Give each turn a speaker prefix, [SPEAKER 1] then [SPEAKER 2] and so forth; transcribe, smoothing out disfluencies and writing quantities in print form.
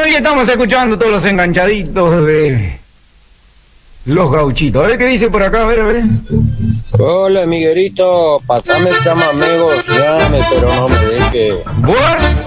[SPEAKER 1] Bueno, y estamos escuchando todos los enganchaditos de los gauchitos. A ver qué dice por acá, a ver, a ver.
[SPEAKER 2] Hola, Miguelito, pasame el chamamé, goceame, pero no me dejes.
[SPEAKER 1] Bueno.